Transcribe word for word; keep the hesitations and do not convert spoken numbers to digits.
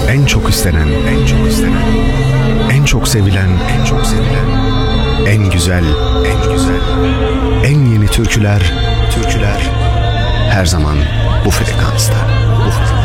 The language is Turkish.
En çok istenen, en çok istenen, en çok sevilen, en çok sevilen, en güzel, en güzel, en yeni türküler, türküler her zaman bu frekansta, bu frekansta.